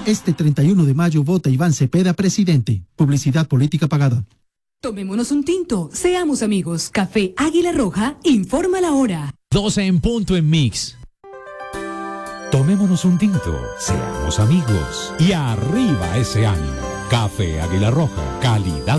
Este 31 de mayo vota Iván Cepeda presidente. Publicidad política pagada. Tomémonos un tinto, seamos amigos. Café Águila Roja, informa la hora. 12 en punto en Mix. Tomémonos un tinto, seamos amigos y arriba ese ánimo. Café Águila Roja, calidad